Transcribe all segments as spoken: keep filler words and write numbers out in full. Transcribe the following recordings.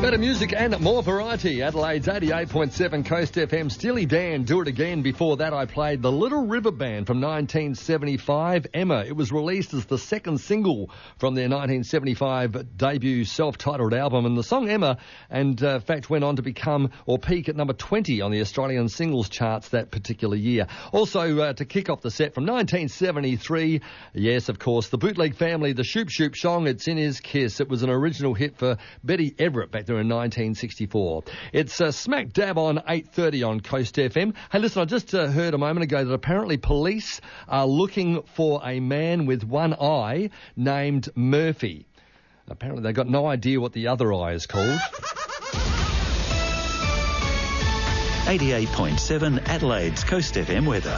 Better music and more variety. Adelaide's eighty-eight point seven Coast F M. Steely Dan, Do It Again. Before that, I played the Little River Band from nineteen seventy-five, Emma. It was released as the second single from their nineteen seventy-five debut self-titled album. And the song Emma, and uh, in fact, went on to become or peak at number twenty on the Australian singles charts that particular year. Also, uh, to kick off the set from nineteen seventy-three, yes, of course, the Bootleg Family, the Shoop Shoop Shong, It's in His Kiss. It was an original hit for Betty Everett back there in nineteen sixty-four. It's uh, smack dab on eight thirty on Coast F M. Hey, listen, I just uh, heard a moment ago that apparently police are looking for a man with one eye named Murphy. Apparently they've got no idea what the other eye is called. eighty-eight point seven Adelaide's Coast F M weather.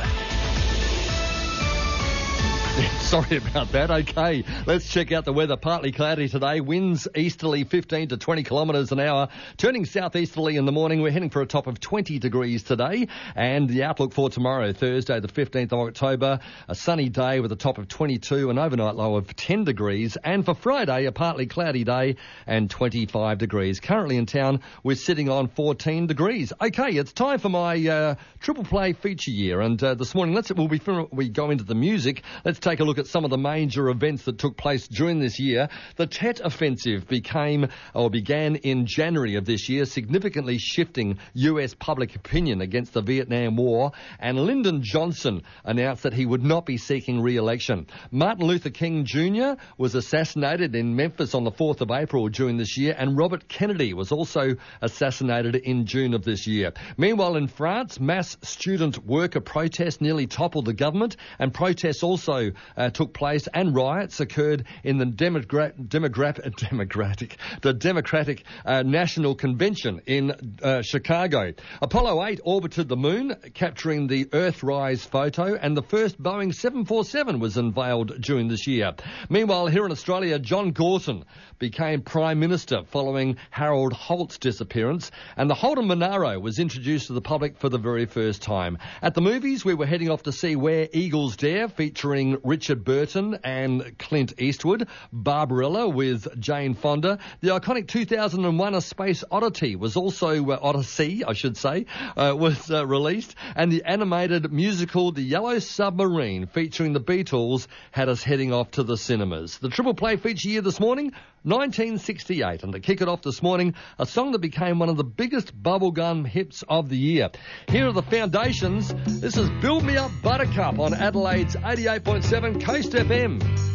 Sorry about that. Okay, let's check out the weather. Partly cloudy today. Winds easterly fifteen to twenty kilometres an hour. Turning southeasterly in the morning. We're heading for a top of twenty degrees today. And the outlook for tomorrow, Thursday the fifteenth of October, a sunny day with a top of twenty-two, an overnight low of ten degrees. And for Friday, a partly cloudy day and twenty-five degrees. Currently in town, we're sitting on fourteen degrees. Okay, it's time for my uh, triple play feature year. And uh, this morning, let's well, before we go into the music, let's take a look at some of the major events that took place during this year. The Tet Offensive became or began in January of this year, significantly shifting U S public opinion against the Vietnam War, and Lyndon Johnson announced that he would not be seeking re-election. Martin Luther King Junior was assassinated in Memphis on the fourth of April during this year, and Robert Kennedy was also assassinated in June of this year. Meanwhile, in France, mass student worker protests nearly toppled the government, and protests also uh, took place, and riots occurred in the Demogra- Demogra- Democratic, the Democratic uh, National Convention in uh, Chicago. Apollo eight orbited the moon, capturing the Earthrise photo, and the first Boeing seven forty-seven was unveiled during this year. Meanwhile, here in Australia, John Gorton became Prime Minister following Harold Holt's disappearance, and the Holden Monaro was introduced to the public for the very first time. At the movies, we were heading off to see Where Eagles Dare, featuring Richard Burton and Clint Eastwood, Barbarella with Jane Fonda. The iconic two thousand one A Space Oddity was also, uh, Odyssey, I should say, uh, was uh, released, and the animated musical The Yellow Submarine, featuring the Beatles, had us heading off to the cinemas. The triple play feature year this morning, nineteen sixty-eight, and to kick it off this morning, a song that became one of the biggest bubblegum hits of the year. Here are the Foundations. This is Build Me Up Buttercup on Adelaide's eighty-eight point seven Coast F M.